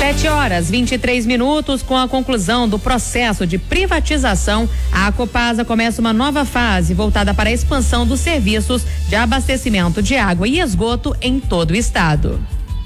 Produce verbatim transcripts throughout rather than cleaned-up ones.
sete horas, vinte e três minutos. Com a conclusão do processo de privatização, a Copasa começa uma nova fase voltada para a expansão dos serviços de abastecimento de água e esgoto em todo o estado.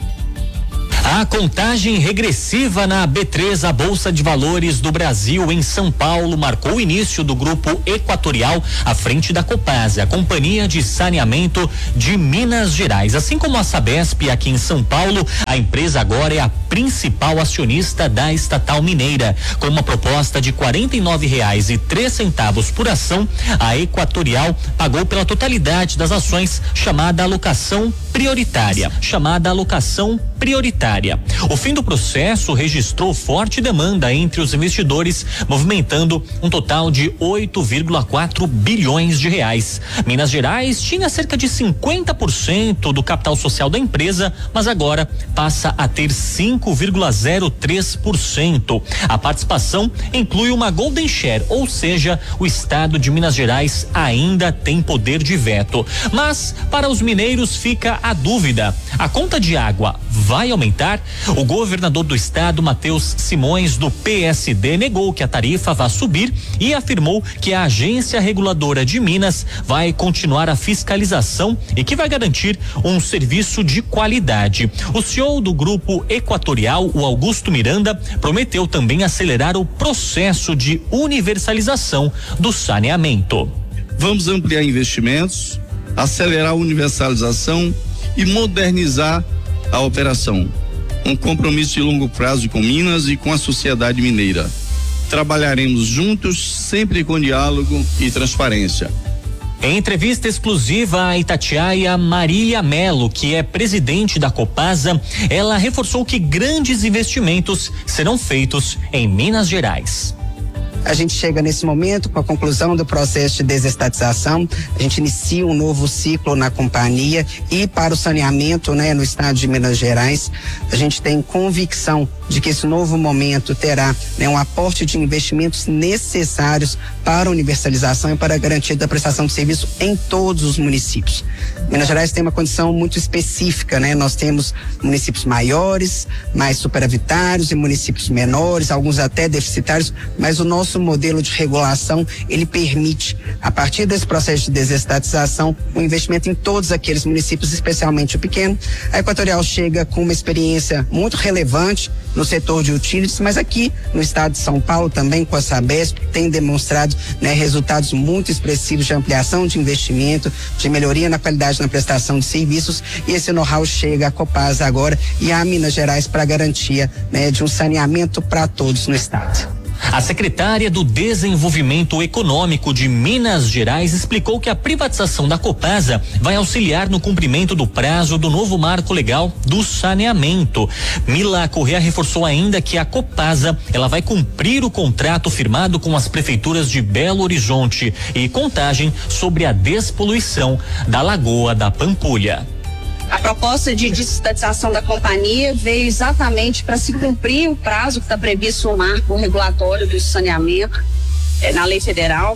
A contagem regressiva na B três, a Bolsa de Valores do Brasil, em São Paulo, marcou o início do Grupo Equatorial à frente da Copasa, a Companhia de Saneamento de Minas Gerais. Assim como a Sabesp aqui em São Paulo, a empresa agora é a principal acionista da estatal mineira. Com uma proposta de quarenta e nove reais e três centavos por ação, a Equatorial pagou pela totalidade das ações, chamada alocação prioritária. Chamada alocação prioritária. O fim do processo registrou forte demanda entre os investidores, movimentando um total de oito vírgula quatro bilhões de reais. Minas Gerais tinha cerca de cinquenta por cento do capital social da empresa, mas agora passa a ter cinco vírgula zero três por cento. A participação inclui uma golden share, ou seja, o estado de Minas Gerais ainda tem poder de veto. Mas para os mineiros fica a dúvida: a conta de água vai aumentar? O governador do estado, Matheus Simões, do P S D, negou que a tarifa vá subir e afirmou que a Agência Reguladora de Minas vai continuar a fiscalização e que vai garantir um serviço de qualidade. O C E O do Grupo Equatorial, o Augusto Miranda, prometeu também acelerar o processo de universalização do saneamento. Vamos ampliar investimentos, acelerar a universalização e modernizar a operação. Um compromisso de longo prazo com Minas e com a sociedade mineira. Trabalharemos juntos, sempre com diálogo e transparência. Em entrevista exclusiva à Itatiaia, Marília Melo, que é presidente da Copasa, ela reforçou que grandes investimentos serão feitos em Minas Gerais. A gente chega nesse momento com a conclusão do processo de desestatização, a gente inicia um novo ciclo na companhia e para o saneamento, né, no estado de Minas Gerais. A gente tem convicção de que esse novo momento terá, né, um aporte de investimentos necessários para a universalização e para a garantia da prestação de serviço em todos os municípios. Minas Gerais tem uma condição muito específica, né? Nós temos municípios maiores, mais superavitários e municípios menores, alguns até deficitários, mas o nosso modelo de regulação, ele permite, a partir desse processo de desestatização, um investimento em todos aqueles municípios, especialmente o pequeno. A Equatorial chega com uma experiência muito relevante no setor de utilities, mas aqui no estado de São Paulo também com a Sabesp tem demonstrado, né, resultados muito expressivos de ampliação de investimento, de melhoria na qualidade na prestação de serviços, e esse know-how chega à Copasa agora e a Minas Gerais para garantia, né, de um saneamento para todos no estado. A secretária do Desenvolvimento Econômico de Minas Gerais explicou que a privatização da Copasa vai auxiliar no cumprimento do prazo do novo marco legal do saneamento. Mila Correa reforçou ainda que a Copasa, ela vai cumprir o contrato firmado com as prefeituras de Belo Horizonte e Contagem sobre a despoluição da Lagoa da Pampulha. A proposta de desestatização da companhia veio exatamente para se cumprir o prazo que está previsto no marco regulatório do saneamento, é, na lei federal.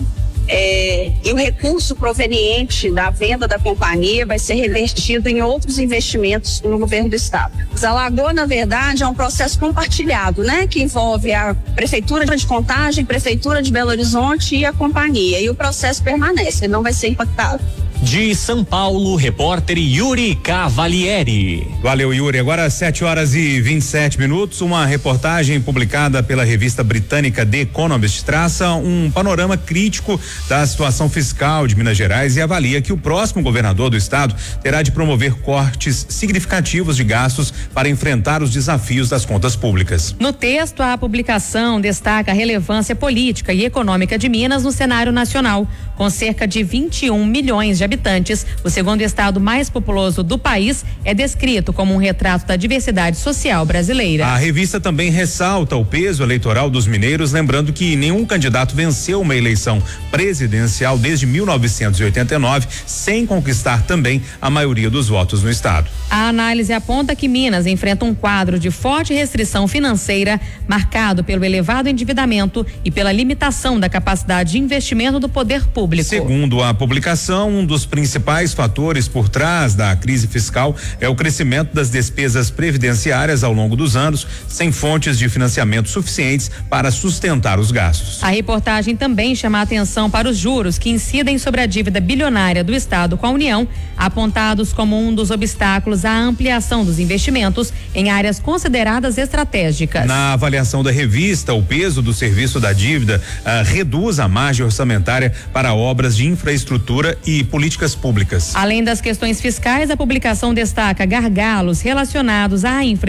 É, e o recurso proveniente da venda da companhia vai ser revertido em outros investimentos no governo do estado. A Lagoa, na verdade, é um processo compartilhado, né? Que envolve a Prefeitura de Contagem, Prefeitura de Belo Horizonte e a companhia. E o processo permanece, ele não vai ser impactado. De São Paulo, repórter Yuri Cavalieri. Valeu, Yuri. Agora sete horas e vinte e sete minutos. Uma reportagem publicada pela revista britânica The Economist traça um panorama crítico da situação fiscal de Minas Gerais e avalia que o próximo governador do estado terá de promover cortes significativos de gastos para enfrentar os desafios das contas públicas. No texto, a publicação destaca a relevância política e econômica de Minas no cenário nacional. Com cerca de vinte e um milhões de habitantes, o segundo estado mais populoso do país é descrito como um retrato da diversidade social brasileira. A revista também ressalta o peso eleitoral dos mineiros, lembrando que nenhum candidato venceu uma eleição presidencial desde mil novecentos e oitenta e nove, sem conquistar também a maioria dos votos no estado. A análise aponta que Minas enfrenta um quadro de forte restrição financeira, marcado pelo elevado endividamento e pela limitação da capacidade de investimento do poder público. Segundo a publicação, um dos dos principais fatores por trás da crise fiscal é o crescimento das despesas previdenciárias ao longo dos anos, sem fontes de financiamento suficientes para sustentar os gastos. A reportagem também chama a atenção para os juros que incidem sobre a dívida bilionária do Estado com a União, apontados como um dos obstáculos à ampliação dos investimentos em áreas consideradas estratégicas. Na avaliação da revista, o peso do serviço da dívida ah, reduz a margem orçamentária para obras de infraestrutura e políticas públicas. Além das questões fiscais, a publicação destaca gargalos relacionados à infraestrutura